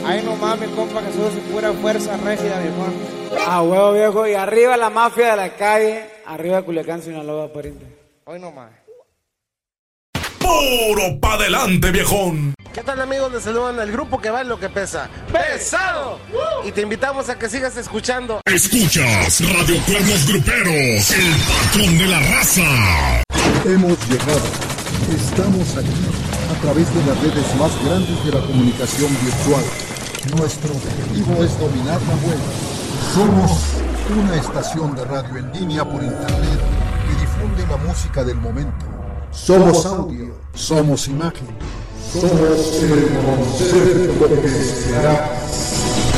Ahí nomás, mi compa Jesús, pura fuerza rígida, viejón. Ah, huevo, viejo. Y arriba la mafia de la calle. Arriba Culiacán, Sinaloa, pariente. Hoy nomás. ¡Puro pa' adelante, viejón! ¿Qué tal, amigos? Les saludan el grupo que vale lo que pesa. ¡Pesado! Y te invitamos a que sigas escuchando. Escuchas Radio Cuernos Gruperos, el patrón de la raza. Hemos llegado. Estamos aquí a través de las redes más grandes de la comunicación virtual. Nuestro objetivo es dominar la web. Somos una estación de radio en línea por internet que difunde la música del momento. Somos audio, somos imagen, somos el concepto que será